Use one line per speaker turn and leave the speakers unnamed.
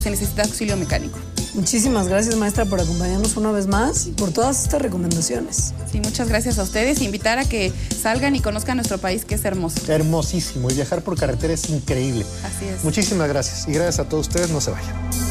se necesita auxilio mecánico.
Muchísimas gracias, maestra, por acompañarnos una vez más y por todas estas recomendaciones.
Sí, muchas gracias a ustedes. Invitar a que salgan y conozcan nuestro país, que es hermoso.
Hermosísimo. Y viajar por carretera es increíble.
Así es.
Muchísimas gracias. Y gracias a todos ustedes. No se vayan.